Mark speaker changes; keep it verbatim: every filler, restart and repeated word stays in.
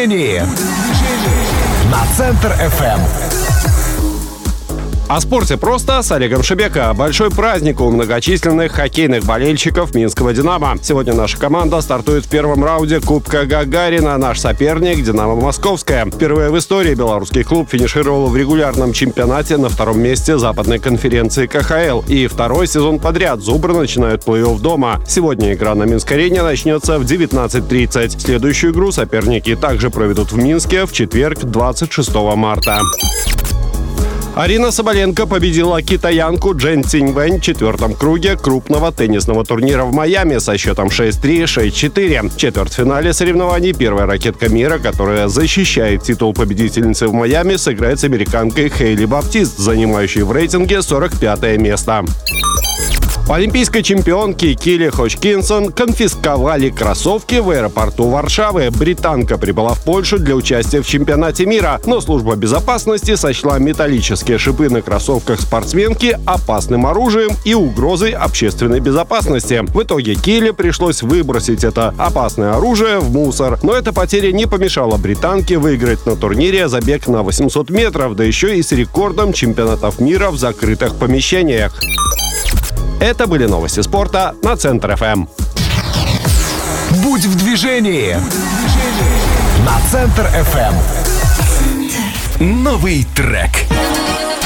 Speaker 1: движении на Центр эф эм.
Speaker 2: О спорте просто с Олегом Шебека. Большой праздник у многочисленных хоккейных болельщиков Минского «Динамо». Сегодня наша команда стартует в первом раунде Кубка Гагарина. Наш соперник — «Динамо» Московская. Впервые в истории белорусский клуб финишировал в регулярном чемпионате на втором месте западной конференции ка ха эл. И второй сезон подряд «Зубры» начинают плей-офф дома. Сегодня игра на Минск-арене начнется в девятнадцать тридцать. Следующую игру соперники также проведут в Минске в четверг, двадцать шестого марта. Арина Соболенко победила китаянку Джен Циньвэнь в четвертом круге крупного теннисного турнира в Майами со счетом шесть три — шесть четыре. В четвертьфинале соревнований первая ракетка мира, которая защищает титул победительницы в Майами, сыграет с американкой Хейли Баптист, занимающей в рейтинге сорок пятое место. Олимпийской чемпионке Килли Ходжкинсон конфисковали кроссовки в аэропорту Варшавы. Британка прибыла в Польшу для участия в чемпионате мира, но служба безопасности сочла металлические шипы на кроссовках спортсменки опасным оружием и угрозой общественной безопасности. В итоге Килли пришлось выбросить это опасное оружие в мусор. Но эта потеря не помешала британке выиграть на турнире забег на восемьсот метров, да еще и с рекордом чемпионатов мира в закрытых помещениях. Это были новости спорта на Центр эф эм.
Speaker 1: Будь в движении на Центр эф эм. Новый трек.